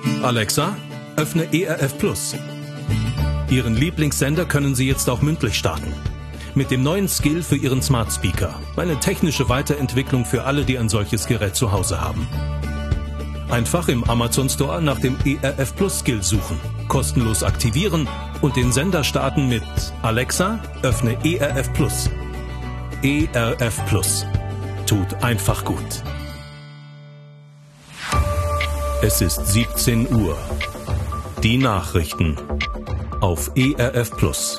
Alexa, öffne ERF Plus. Ihren Lieblingssender können Sie jetzt auch mündlich starten. Mit dem neuen Skill für Ihren Smart Speaker. Eine technische Weiterentwicklung für alle, die ein solches Gerät zu Hause haben. Einfach im Amazon Store nach dem ERF Plus Skill suchen, kostenlos aktivieren und den Sender starten mit Alexa, öffne ERF Plus. ERF Plus. Tut einfach gut. Es ist 17 Uhr. Die Nachrichten auf ERF Plus.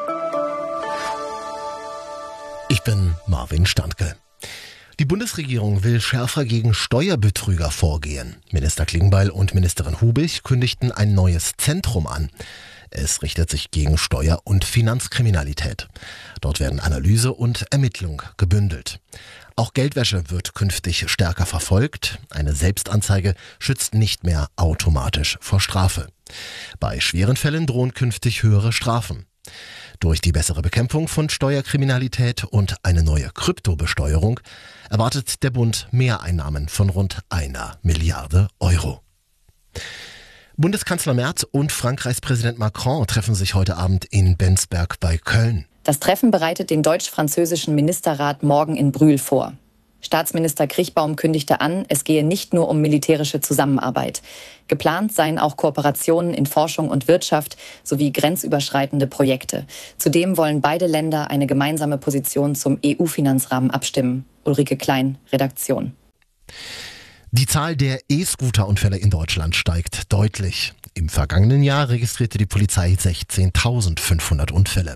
Ich bin Marvin Standke. Die Bundesregierung will schärfer gegen Steuerbetrüger vorgehen. Minister Klingbeil und Ministerin Hubig kündigten ein neues Zentrum an. Es richtet sich gegen Steuer- und Finanzkriminalität. Dort werden Analyse und Ermittlung gebündelt. Auch Geldwäsche wird künftig stärker verfolgt. Eine Selbstanzeige schützt nicht mehr automatisch vor Strafe. Bei schweren Fällen drohen künftig höhere Strafen. Durch die bessere Bekämpfung von Steuerkriminalität und eine neue Kryptobesteuerung erwartet der Bund Mehreinnahmen von rund 1 Milliarde Euro. Bundeskanzler Merz und Frankreichs Präsident Macron treffen sich heute Abend in Bensberg bei Köln. Das Treffen bereitet den deutsch-französischen Ministerrat morgen in Brühl vor. Staatsminister Kriechbaum kündigte an, es gehe nicht nur um militärische Zusammenarbeit. Geplant seien auch Kooperationen in Forschung und Wirtschaft sowie grenzüberschreitende Projekte. Zudem wollen beide Länder eine gemeinsame Position zum EU-Finanzrahmen abstimmen. Ulrike Klein, Redaktion. Die Zahl der E-Scooter-Unfälle in Deutschland steigt deutlich. Im vergangenen Jahr registrierte die Polizei 16.500 Unfälle.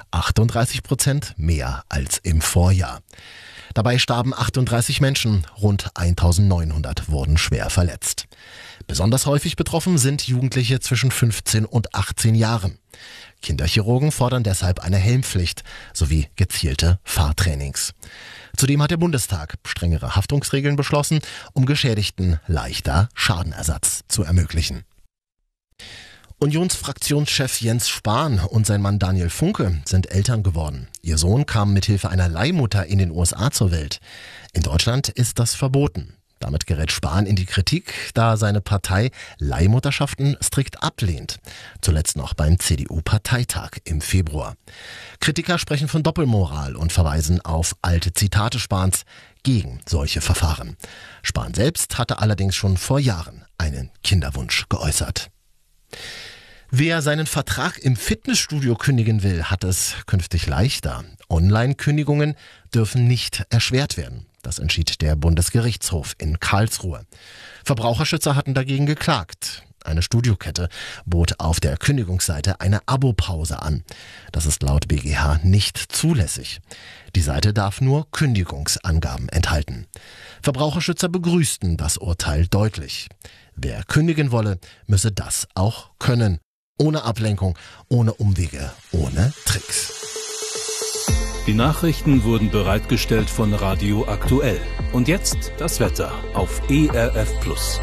38% mehr als im Vorjahr. Dabei starben 38 Menschen, rund 1.900 wurden schwer verletzt. Besonders häufig betroffen sind Jugendliche zwischen 15 und 18 Jahren. Kinderchirurgen fordern deshalb eine Helmpflicht sowie gezielte Fahrtrainings. Zudem hat der Bundestag strengere Haftungsregeln beschlossen, um Geschädigten leichter Schadenersatz zu ermöglichen. Unionsfraktionschef Jens Spahn und sein Mann Daniel Funke sind Eltern geworden. Ihr Sohn kam mithilfe einer Leihmutter in den USA zur Welt. In Deutschland ist das verboten. Damit gerät Spahn in die Kritik, da seine Partei Leihmutterschaften strikt ablehnt. Zuletzt noch beim CDU-Parteitag im Februar. Kritiker sprechen von Doppelmoral und verweisen auf alte Zitate Spahns gegen solche Verfahren. Spahn selbst hatte allerdings schon vor Jahren einen Kinderwunsch geäußert. Wer seinen Vertrag im Fitnessstudio kündigen will, hat es künftig leichter. Online-Kündigungen dürfen nicht erschwert werden. Das entschied der Bundesgerichtshof in Karlsruhe. Verbraucherschützer hatten dagegen geklagt. Eine Studiokette bot auf der Kündigungsseite eine Abopause an. Das ist laut BGH nicht zulässig. Die Seite darf nur Kündigungsangaben enthalten. Verbraucherschützer begrüßten das Urteil deutlich. Wer kündigen wolle, müsse das auch können. Ohne Ablenkung, ohne Umwege, ohne Tricks. Die Nachrichten wurden bereitgestellt von Radio Aktuell. Und jetzt das Wetter auf ERF Plus.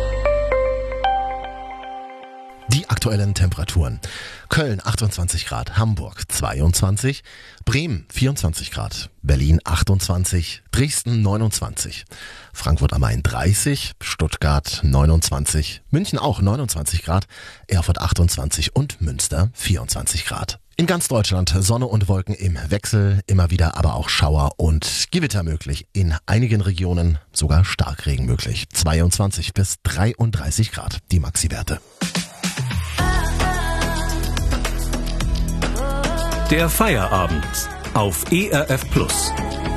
Die aktuellen Temperaturen. Köln 28 Grad, Hamburg 22, Bremen 24 Grad, Berlin 28, Dresden 29, Frankfurt am Main 30, Stuttgart 29, München auch 29 Grad, Erfurt 28 und Münster 24 Grad. In ganz Deutschland Sonne und Wolken im Wechsel, immer wieder aber auch Schauer und Gewitter möglich. In einigen Regionen sogar Starkregen möglich. 22 bis 33 Grad die Maxi-Werte. Der Feierabend auf ERF Plus.